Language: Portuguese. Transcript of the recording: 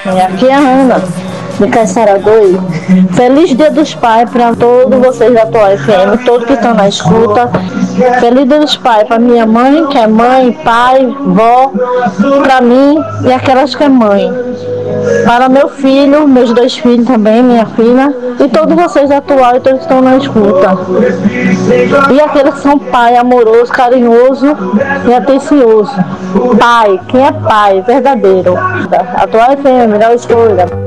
Aqui é a Ana, de Caixara 2. Feliz Dia dos Pais para todos vocês da Atual FM, todos que estão na escuta. Feliz Dia dos Pais para minha mãe, que é mãe, pai, vó, para mim e aquelas que é mãe. Para meu filho, meus 2 filhos também, minha filha, e todos vocês da Atual e todos que estão na escuta. E aqueles que são pai amoroso, carinhoso e atencioso. Pai, quem é pai, verdadeiro. Atual FM, melhor escolha.